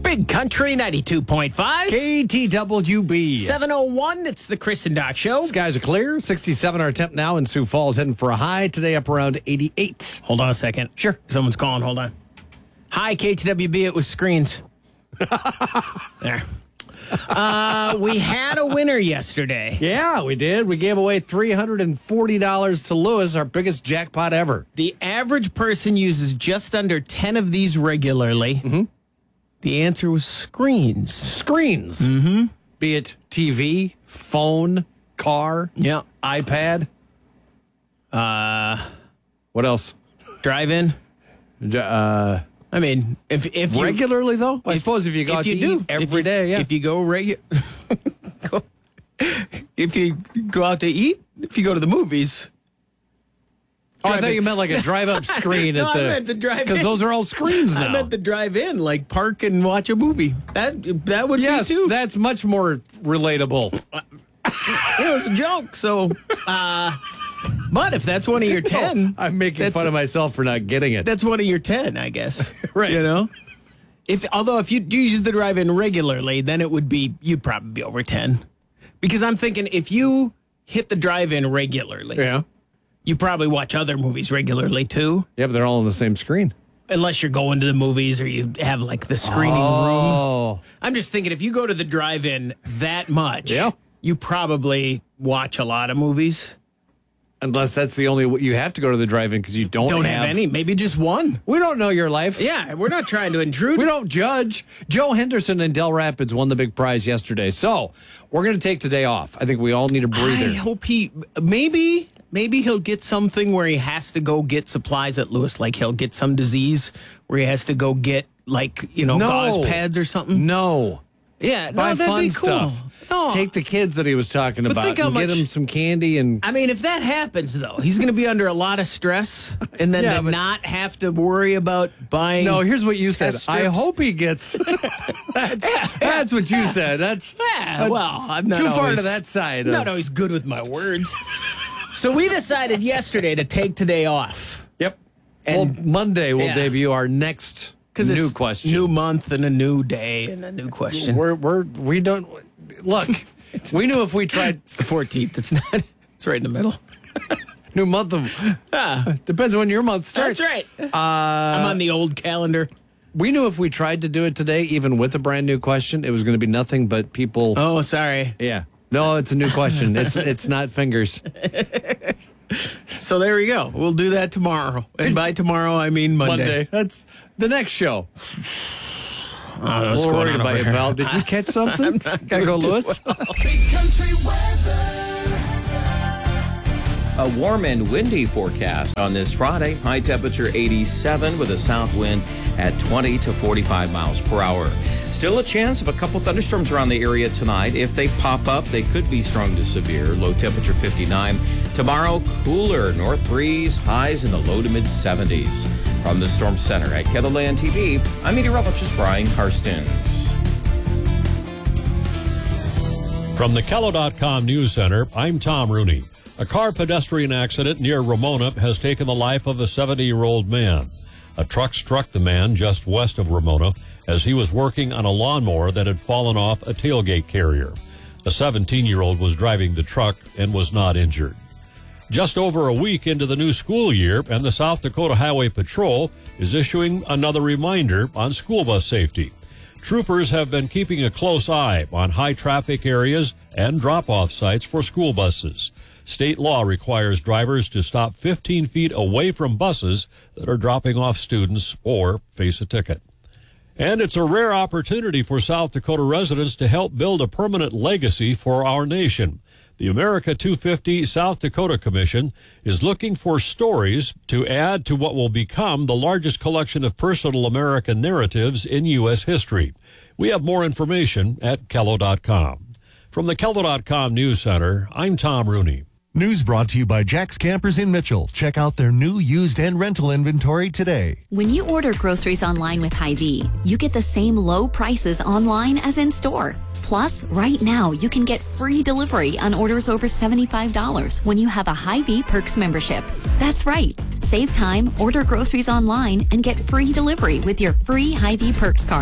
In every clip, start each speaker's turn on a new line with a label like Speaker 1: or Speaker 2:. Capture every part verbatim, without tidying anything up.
Speaker 1: Big Country ninety-two point five.
Speaker 2: K T W B.
Speaker 1: seven oh one, it's the Chris and Doc Show.
Speaker 2: Skies are clear. sixty-seven our temp now in Sioux Falls, heading for a high. Today up around eighty-eight.
Speaker 1: Hold on a second.
Speaker 2: Sure.
Speaker 1: Someone's calling. Hold on. Hi, K T W B. It was Screens. There. Uh, we had a winner yesterday.
Speaker 2: Yeah, we did. We gave away three hundred forty dollars to Lewis, our biggest jackpot ever.
Speaker 1: The average person uses just under ten of these regularly.
Speaker 2: Mm-hmm.
Speaker 1: The answer was screens.
Speaker 2: Screens.
Speaker 1: Mm-hmm.
Speaker 2: Be it T V, phone, car,
Speaker 1: Yeah.
Speaker 2: iPad.
Speaker 1: Uh,
Speaker 2: What else?
Speaker 1: drive-in.
Speaker 2: Uh,
Speaker 1: I mean, if if you
Speaker 2: regularly, though? I
Speaker 1: if-
Speaker 2: suppose if you go
Speaker 1: if
Speaker 2: out
Speaker 1: you
Speaker 2: to
Speaker 1: do
Speaker 2: eat every
Speaker 1: if you,
Speaker 2: day, yeah.
Speaker 1: If you go regular, if you go out to eat, if you go to the movies.
Speaker 2: Oh, I
Speaker 1: drive
Speaker 2: thought
Speaker 1: in.
Speaker 2: you meant like a drive-up screen
Speaker 1: No,
Speaker 2: at the.
Speaker 1: I meant the drive-in.
Speaker 2: Because those are all screens now.
Speaker 1: I meant the drive-in, like park and watch a movie. That that would
Speaker 2: yes,
Speaker 1: be too.
Speaker 2: that's much more relatable.
Speaker 1: It was a joke. So, uh, but if that's one of your ten,
Speaker 2: I'm making
Speaker 1: that's-
Speaker 2: fun of myself for not getting it.
Speaker 1: that's one of your ten, I guess.
Speaker 2: Right.
Speaker 1: You know, if although if you do use the drive-in regularly, then it would be you'd probably be over ten, because I'm thinking if you hit the drive-in regularly,
Speaker 2: Yeah.
Speaker 1: you probably watch other movies regularly too,
Speaker 2: Yeah, but they're all on the same screen.
Speaker 1: unless you're going to the movies or you have like the screening room.
Speaker 2: Oh.
Speaker 1: I'm just thinking if you go to the drive-in that much,
Speaker 2: Yeah.
Speaker 1: you probably watch a lot of movies.
Speaker 2: Unless that's the only way you have to go to the drive-in because you don't,
Speaker 1: Don't have any, maybe just one.
Speaker 2: We don't know your life.
Speaker 1: Yeah, we're not trying to intrude.
Speaker 2: We don't judge. Joe Henderson in Del Rapids won the big prize yesterday. So we're going to take today off. I think we all need a breather.
Speaker 1: I hope he maybe maybe he'll get something where he has to go get supplies at Lewis. Like he'll get some disease where he has to go get like you know
Speaker 2: No.
Speaker 1: gauze pads or something.
Speaker 2: No.
Speaker 1: Yeah,
Speaker 2: Buy
Speaker 1: no, that'd
Speaker 2: fun
Speaker 1: be cool.
Speaker 2: stuff.
Speaker 1: No.
Speaker 2: Take the kids that he was talking
Speaker 1: But
Speaker 2: about
Speaker 1: think how
Speaker 2: and get
Speaker 1: much-
Speaker 2: them some candy and
Speaker 1: I mean, if that happens though, he's going to be under a lot of stress, and then
Speaker 2: Yeah,
Speaker 1: to
Speaker 2: but-
Speaker 1: not have to worry about buying.
Speaker 2: No, here's what you said.
Speaker 1: test
Speaker 2: I
Speaker 1: strips.
Speaker 2: hope he gets. that's, that's what you said. That's
Speaker 1: Yeah, well, I'm not
Speaker 2: too far
Speaker 1: always-
Speaker 2: to that side.
Speaker 1: I'm
Speaker 2: of-
Speaker 1: not always good with my words. So we decided yesterday to take today off.
Speaker 2: Yep.
Speaker 1: And-
Speaker 2: well, Monday we'll
Speaker 1: yeah.
Speaker 2: debut our next
Speaker 1: Because
Speaker 2: new
Speaker 1: it's
Speaker 2: question.
Speaker 1: new month and a new day and a new question.
Speaker 2: We're we're we don't look. We knew if we tried
Speaker 1: It's the fourteenth. It's not. It's right in the middle.
Speaker 2: new month of
Speaker 1: Ah,
Speaker 2: depends when your month starts.
Speaker 1: that's right. Uh, I'm on the old calendar.
Speaker 2: We knew if we tried to do it today, even with a brand new question, it was going to be nothing but people.
Speaker 1: Oh, sorry.
Speaker 2: Yeah. No, it's a new question. It's it's not fingers.
Speaker 1: So there we go. We'll do that tomorrow. And by tomorrow, I mean Monday.
Speaker 2: Monday. That's the next show.
Speaker 1: Oh, what's
Speaker 2: We're
Speaker 1: going
Speaker 2: worried
Speaker 1: on
Speaker 2: about
Speaker 1: over
Speaker 2: you,
Speaker 1: here?
Speaker 2: pal. Did you catch something? Gotta go,
Speaker 1: doing too
Speaker 2: Lewis.
Speaker 3: Big country weather.
Speaker 4: A warm and windy forecast on this Friday. High temperature eighty-seven with a south wind at twenty to forty-five miles per hour. Still a chance of a couple thunderstorms around the area tonight. If they pop up, they could be strong to severe. Low temperature fifty-nine. Tomorrow, cooler north breeze, highs in the low to mid seventies. From the Storm Center at KELOLAND T V, I'm meteorologist Brian Karstens.
Speaker 5: From the Kello dot com News Center, I'm Tom Rooney. A car pedestrian accident near Ramona has taken the life of a seventy-year-old man. A truck struck the man just west of Ramona as he was working on a lawnmower that had fallen off a tailgate carrier. A seventeen-year-old was driving the truck and was not injured. Just over a week into the new school year, and the South Dakota Highway Patrol is issuing another reminder on school bus safety. Troopers have been keeping a close eye on high traffic areas and drop-off sites for school buses. State law requires drivers to stop fifteen feet away from buses that are dropping off students or face a ticket. And it's a rare opportunity for South Dakota residents to help build a permanent legacy for our nation. The America two fifty South Dakota Commission is looking for stories to add to what will become the largest collection of personal American narratives in U S history. We have more information at Kello dot com. From the Kello dot com News Center, I'm Tom Rooney.
Speaker 6: News brought to you by Jack's Campers in Mitchell. Check out their new used and rental inventory today.
Speaker 7: When you order groceries online with Hy-Vee, you get the same low prices online as in store. Plus, right now, you can get free delivery on orders over seventy-five dollars when you have a Hy-Vee Perks membership. That's right. Save time, order groceries online, and get free delivery with your free Hy-Vee Perks card.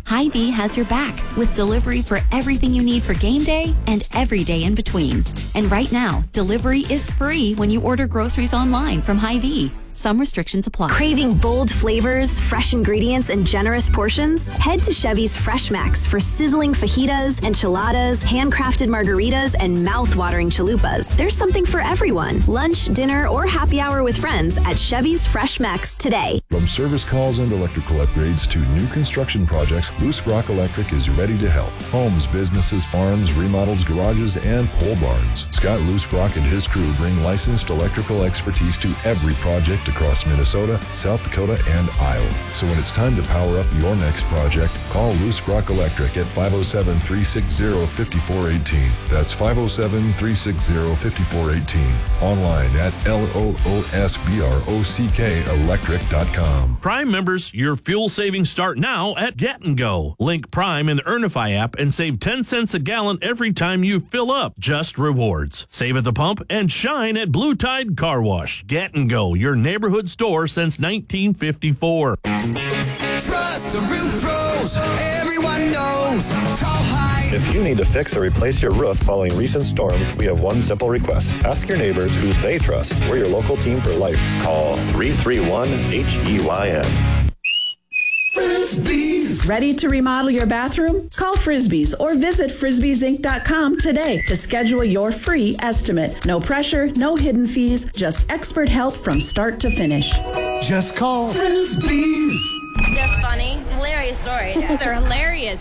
Speaker 7: Hy-Vee has your back with delivery for everything you need for game day and every day in between. And right now, delivery is free when you order groceries online from Hy-Vee. Some restrictions apply.
Speaker 8: Craving bold flavors, fresh ingredients, and generous portions? Head to Chevy's Fresh Max for sizzling fajitas, enchiladas, handcrafted margaritas, and mouth-watering chalupas. There's something for everyone. Lunch, dinner, or happy hour with friends at Chevy's Fresh Max today.
Speaker 9: From service calls and electrical upgrades to new construction projects, Loose Rock Electric is ready to help. Homes, businesses, farms, remodels, garages, and pole barns. Scott Loose Rock and his crew bring licensed electrical expertise to every project across Minnesota, South Dakota, and Iowa. So when it's time to power up your next project, call Loose Rock Electric at five oh seven, three six zero, five four one eight. That's five oh seven, three six zero, five four one eight. Online at L O O S B R O C K electric dot com.
Speaker 10: Prime members, your fuel savings start now at Get and Go. Link Prime in the Earnify app and save ten cents a gallon every time you fill up. Just rewards. Save at the pump and shine at Blue Tide Car Wash. Get and Go, your neighborhood store since nineteen fifty-four.
Speaker 3: Trust the roof pros. Everyone knows. Call Hyde.
Speaker 11: If you need to fix or replace your roof following recent storms, we have one simple request. Ask your neighbors who they trust. We're your local team for life. Call three three one H E Y N.
Speaker 3: Frisbees.
Speaker 12: Ready to remodel your bathroom? Call Frisbees or visit frisbees inc dot com today to schedule your free estimate. No pressure, no hidden fees, just expert help from start to finish.
Speaker 3: Just call Frisbees.
Speaker 13: They're funny, hilarious stories.
Speaker 14: They're hilarious.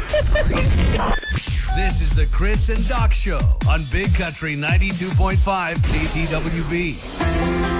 Speaker 15: This is the Chris and Doc Show on Big Country ninety-two point five K T W B.